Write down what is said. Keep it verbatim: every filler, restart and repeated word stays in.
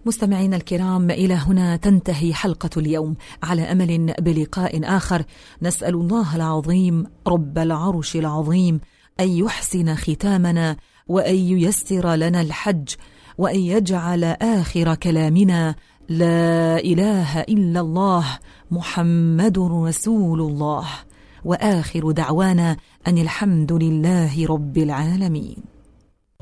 مستمعينا الكرام، إلى هنا تنتهي حلقة اليوم، على أمل بلقاء آخر. نسأل الله العظيم رب العرش العظيم أن يحسن ختامنا، وأن ييسر لنا الحج، وأن يجعل آخر كلامنا لا إله إلا الله محمد رسول الله، وآخر دعوانا أن الحمد لله رب العالمين.